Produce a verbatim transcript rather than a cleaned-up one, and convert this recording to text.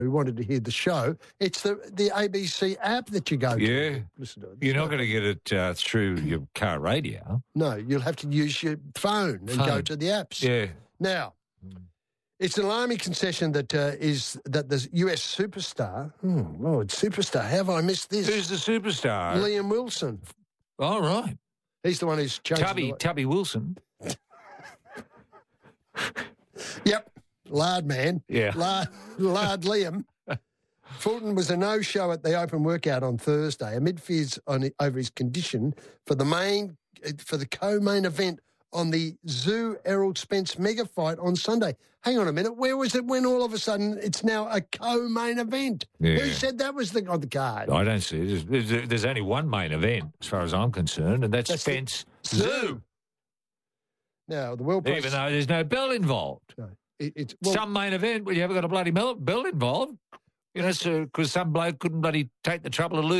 who wanted to hear the show, it's the, the A B C app that you go to. Yeah. Listen to it. You're not going to get it uh, through your car radio. No, you'll have to use your phone and Phone. go to the apps. Yeah. Now, it's an alarming concession that uh, is that the U S superstar, oh, Lord, superstar, how have I missed this? Who's the superstar? Liam Wilson. Oh, right. He's the one who's changed Tubby, the... Tubby Wilson. Yep, lard man. Yeah. Lard, lard Liam. Fulton was a no-show at the open workout on Thursday amid fears on, over his condition for the main for the co-main event on the Zoo Errol Spence mega fight on Sunday. Hang on a minute, where was it when all of a sudden it's now a co-main event? Yeah. Who said that was the on the card? I don't see it. There's, there's, there's only one main event, as far as I'm concerned, and that's, That's the Spence Zoo. Zoo. Now the world Even though there's no bell involved. no, it, it's well, Some main event where you haven't got a bloody bell, bell involved. You know, because some bloke couldn't bloody take the trouble to lose.